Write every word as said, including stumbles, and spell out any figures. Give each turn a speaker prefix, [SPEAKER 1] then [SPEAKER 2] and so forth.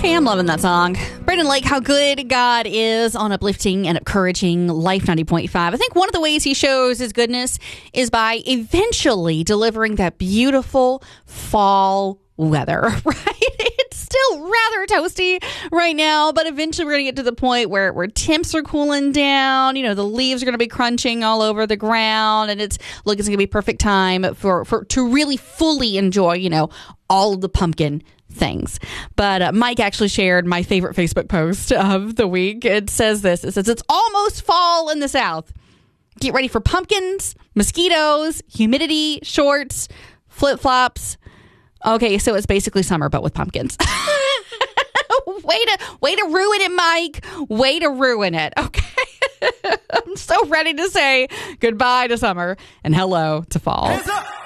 [SPEAKER 1] Hey, I'm loving that song. Brandon Lake, how good God is on uplifting and encouraging Life ninety point five. I think one of the ways he shows his goodness is by eventually delivering that beautiful fall weather, right? It's still rather toasty right now, but eventually we're going to get to the point where, where temps are cooling down. You know, the leaves are going to be crunching all over the ground, and it's look, it's going to be perfect time for, for to really fully enjoy, you know, all of the pumpkin things. But uh, Mike actually shared my favorite Facebook post of the week. It says this. It says, it's almost fall in the South. Get ready for pumpkins, mosquitoes, humidity, shorts, flip-flops. Okay, so it's basically summer, but with pumpkins. way to way to ruin it, Mike. Way to ruin it. Okay. I'm so ready to say goodbye to summer and hello to fall. Hands up.